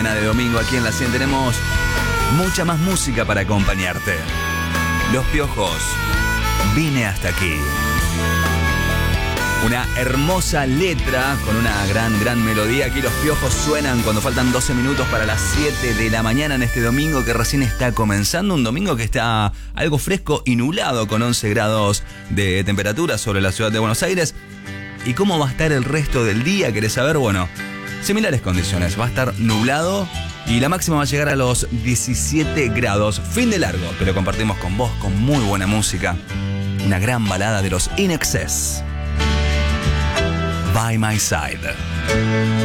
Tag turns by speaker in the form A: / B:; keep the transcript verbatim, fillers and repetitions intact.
A: mañana de domingo aquí en La cien tenemos mucha más música para acompañarte. Los Piojos, vine hasta aquí. Una hermosa letra con una gran, gran melodía. Aquí Los Piojos suenan cuando faltan doce minutos para las siete de la mañana en este domingo que recién está comenzando. Un domingo que está algo fresco y nublado con once grados de temperatura sobre la ciudad de Buenos Aires. ¿Y cómo va a estar el resto del día? ¿Querés saber? Bueno, similares condiciones. Va a estar nublado y la máxima va a llegar a los diecisiete grados. Fin de largo, pero compartimos con vos con muy buena música. Una gran balada de los In Excess. By My Side.